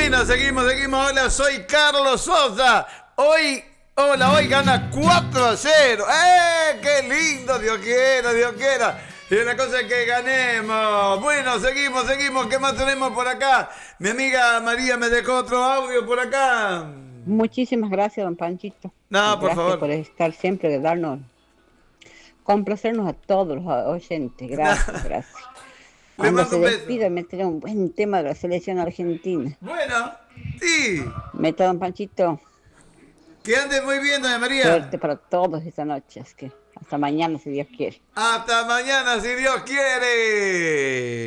Bueno, seguimos. Hola, soy Carlos Sosa. Hoy gana 4-0. ¡Qué lindo! Dios quiera. Y la cosa es que ganemos. Bueno, seguimos. ¿Qué más tenemos por acá? Mi amiga María me dejó otro audio por acá. Muchísimas gracias, don Panchito. No, por Gracias favor. por estar siempre, de darnos, complacernos a todos los oyentes. Gracias. Le Cuando mando se un beso. despida, me trae un buen tema de la selección argentina. Bueno, sí. Meta, don Panchito, Que ande muy bien, doña María. suerte para todos esta noche. Es que hasta mañana, si Dios quiere. Hasta mañana, si Dios quiere.